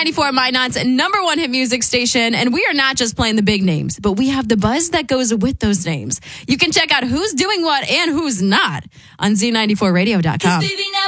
Z94, Minot's number one hit music station. And we are not just playing the big names, but we have the buzz that goes with those names. You can check out who's doing what and who's not on Z94radio.com.